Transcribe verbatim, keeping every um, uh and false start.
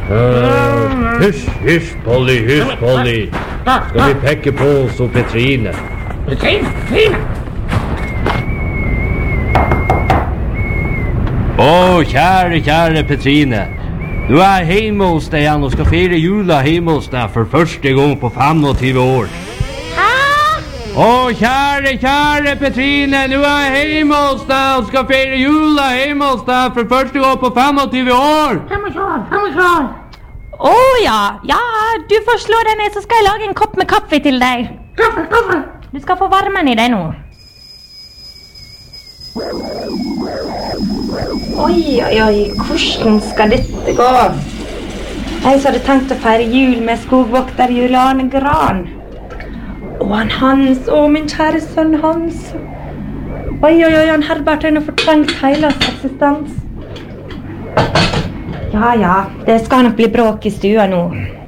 Uh, hysj, hysj, Polly, hysj, Polly. Skal vi pekke på oss og Petrine? Petrine, Petrine. Å, kjære, kjære Petrine. Du er hjemme hos deg igjen og skal feire jula hjemme hos deg for første gang på femogtyve år. Hæ? Å, kjære, kjære Petrine, du er hjemme hos deg og skal feire jula hjemme hos deg for første gang på femogtyve år. femogtjue år, femogtjue år. Å ja, ja, du får slå deg ned, så skal jeg lage en kopp med kaffe til deg. Kaffe, kaffe. Du skal få varmen i deg nå. Oi, oi, oi, hvordan skal dette gå? Jeg som hadde tenkt å feire jul med skogvokter Juliane Gran. Og han Hans, å min kjære sønn Hans. Oi, oi, oi, han Herbert har nå fortrengt hele hans eksistens. Ja, ja, det skal nok bli bråk i stua nå.